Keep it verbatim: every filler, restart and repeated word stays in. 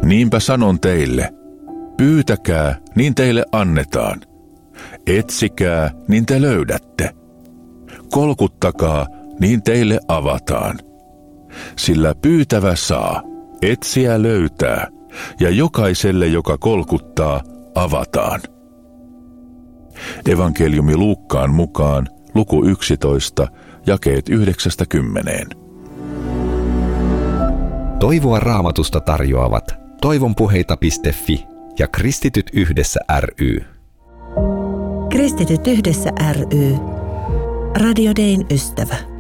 Niinpä sanon teille, pyytäkää, niin teille annetaan. Etsikää, niin te löydätte. Kolkuttakaa, niin teille avataan. Sillä pyytävä saa, etsiä löytää, ja jokaiselle, joka kolkuttaa, avataan. Evankeliumi Luukkaan mukaan, luku yksitoista, jakeet yhdeksästä kymmeneen. Toivoa Raamatusta tarjoavat toivonpuheita piste fi ja Kristityt yhdessä ry. Kristityt yhdessä ry. Radio Dayn ystävä.